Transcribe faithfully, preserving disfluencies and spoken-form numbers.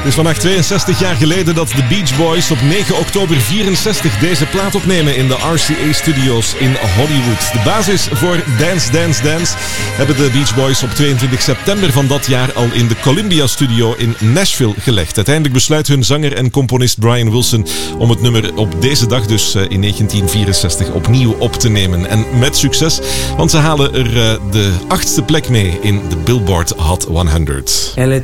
Het is vandaag tweeënzestig jaar geleden dat de Beach Boys op negen oktober vierenzestig deze plaat opnemen in de R C A-studio's in Hollywood. De basis voor Dance, Dance, Dance hebben de Beach Boys op tweeëntwintig september van dat jaar al in de Columbia-studio in Nashville gelegd. Uiteindelijk besluit hun zanger en componist Brian Wilson om het nummer op deze dag, dus in negentien vierenzestig, opnieuw op te nemen. En met succes, want ze halen er de achtste plek mee in de Billboard Hot honderd.